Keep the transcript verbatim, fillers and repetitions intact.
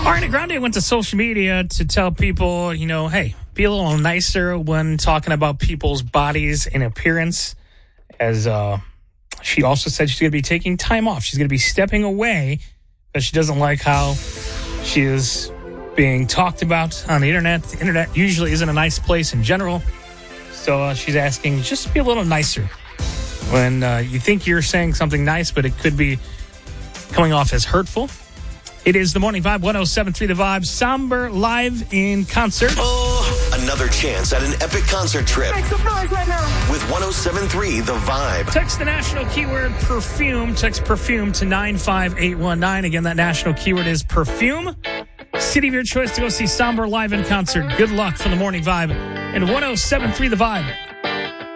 Ariana Grande went to social media to tell people, you know, hey, be a little nicer when talking about people's bodies and appearance. As uh, she also said she's going to be taking time off. She's going to be stepping away because she doesn't like how she is being talked about on the internet. The internet usually isn't a nice place in general. So uh, she's asking, just be a little nicer when uh, you think you're saying something nice, but it could be coming off as hurtful. It is the Morning Vibe, one oh seven point three The Vibe. Somber live in concert. Oh, another chance at an epic concert trip. Make some noise right now. With one oh seven point three The Vibe. Text the national keyword perfume. Text perfume to nine five eight one nine. Again, that national keyword is perfume. City of your choice to go see Somber live in concert. Good luck from the Morning Vibe and one oh seven point three The Vibe.